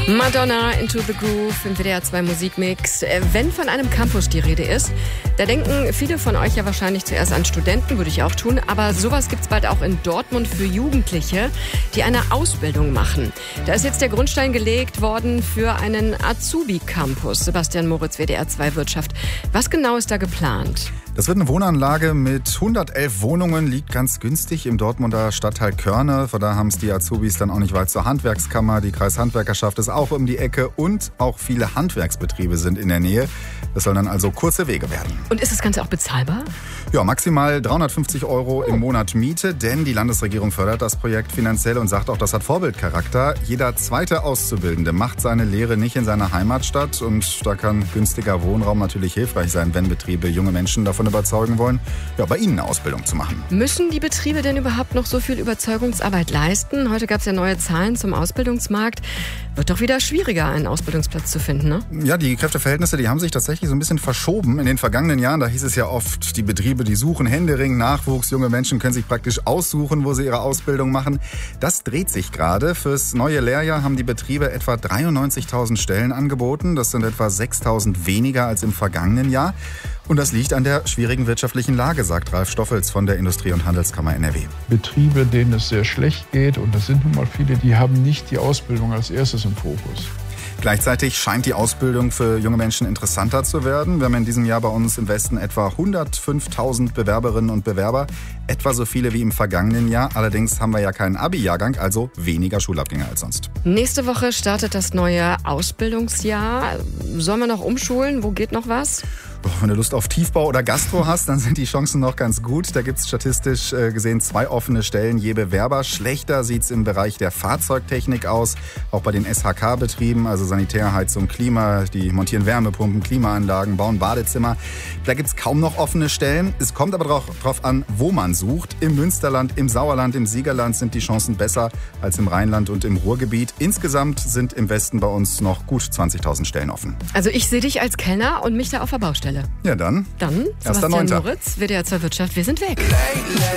Madonna, Into the Groove im WDR 2 Musikmix. Wenn von einem Campus die Rede ist, da denken viele von euch ja wahrscheinlich zuerst an Studenten, würde ich auch tun. Aber sowas gibt's bald auch in Dortmund für Jugendliche, die eine Ausbildung machen. Da ist jetzt der Grundstein gelegt worden für einen Azubi-Campus. Sebastian Moritz, WDR 2 Wirtschaft. Was genau ist da geplant? Das wird eine Wohnanlage mit 111 Wohnungen, liegt ganz günstig im Dortmunder Stadtteil Körne. Von da haben es die Azubis dann auch nicht weit zur Handwerkskammer. Die Kreishandwerkerschaft ist auch um die Ecke und auch viele Handwerksbetriebe sind in der Nähe. Das sollen dann also kurze Wege werden. Und ist das Ganze auch bezahlbar? Ja, maximal 350 € im Monat Miete, denn die Landesregierung fördert das Projekt finanziell und sagt auch, das hat Vorbildcharakter. Jeder zweite Auszubildende macht seine Lehre nicht in seiner Heimatstadt und da kann günstiger Wohnraum natürlich hilfreich sein, wenn Betriebe junge Menschen davon überzeugen wollen, ja, bei ihnen eine Ausbildung zu machen. Müssen die Betriebe denn überhaupt noch so viel Überzeugungsarbeit leisten? Heute gab es ja neue Zahlen zum Ausbildungsmarkt. Wird doch wieder schwieriger, einen Ausbildungsplatz zu finden, ne? Ja, die Kräfteverhältnisse, die haben sich tatsächlich so ein bisschen verschoben. In den vergangenen Jahren, da hieß es ja oft, die Betriebe, die suchen händeringend Nachwuchs. Junge Menschen können sich praktisch aussuchen, wo sie ihre Ausbildung machen. Das dreht sich gerade. Fürs neue Lehrjahr haben die Betriebe etwa 93.000 Stellen angeboten. Das sind etwa 6.000 weniger als im vergangenen Jahr. Und das liegt an der schwierigen wirtschaftlichen Lage, sagt Ralf Stoffels von der Industrie- und Handelskammer NRW. Betriebe, denen es sehr schlecht geht, und das sind nun mal viele, die haben nicht die Ausbildung als erstes im Fokus. Gleichzeitig scheint die Ausbildung für junge Menschen interessanter zu werden. Wir haben in diesem Jahr bei uns im Westen etwa 105.000 Bewerberinnen und Bewerber. Etwa so viele wie im vergangenen Jahr. Allerdings haben wir ja keinen Abi-Jahrgang, also weniger Schulabgänger als sonst. Nächste Woche startet das neue Ausbildungsjahr. Sollen wir noch umschulen? Wo geht noch was? Wenn du Lust auf Tiefbau oder Gastro hast, dann sind die Chancen noch ganz gut. Da gibt es statistisch gesehen 2 offene Stellen je Bewerber. Schlechter sieht es im Bereich der Fahrzeugtechnik aus, auch bei den SHK-Betrieben, also Sanitär, Heizung, Klima. Die montieren Wärmepumpen, Klimaanlagen, bauen Badezimmer. Da gibt es kaum noch offene Stellen. Es kommt aber drauf an, wo man sucht. Im Münsterland, im Sauerland, im Siegerland sind die Chancen besser als im Rheinland und im Ruhrgebiet. Insgesamt sind im Westen bei uns noch gut 20.000 Stellen offen. Also ich sehe dich als Kellner und mich da auf der Baustelle. Ja, dann. Sebastian 1.9. Moritz, WDR 2 Wirtschaft, wir sind weg.